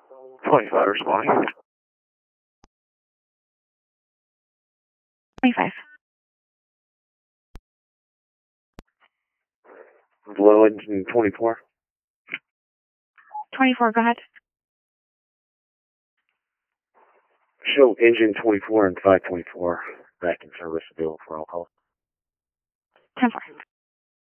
25 responding. 25. Below engine 24. 24, go ahead. Show engine 24 and 524 back in service available for all calls. 10-4.